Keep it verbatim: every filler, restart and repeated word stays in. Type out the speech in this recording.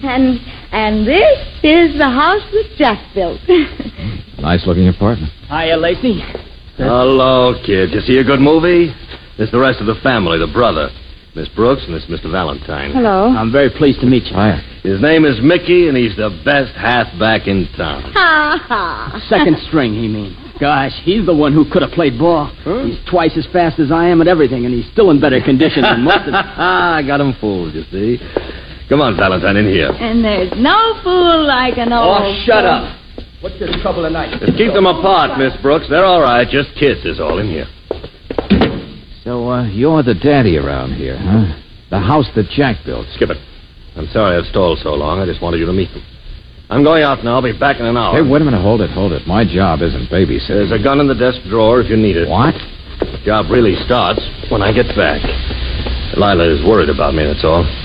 And and this is the house that Jack built. Nice-looking apartment. Hiya, Lacey. Hello, kid. You see a good movie? This is the rest of the family, the brother. Miss Brooks, and this is Mister Valentine. Hello. I'm very pleased to meet you. Hiya. His name is Mickey, and he's the best halfback in town. Ha ha. Second string, he means. Gosh, he's the one who could have played ball. Huh? He's twice as fast as I am at everything, and he's still in better condition than most of them. I got him fooled, you see. Come on, Valentine, in here. And there's no fool like an old... Oh, shut up. What's this trouble tonight? Just keep them apart, Miss Brooks. They're all right. Just kids is all in here. So, uh, you're the daddy around here, huh? The house that Jack built. Skip it. I'm sorry I've stalled so long. I just wanted you to meet them. I'm going out now. I'll be back in an hour. Hey, wait a minute. Hold it, hold it. My job isn't babysitting. There's a gun in the desk drawer if you need it. What? The job really starts when I get back. Lila is worried about me, that's all.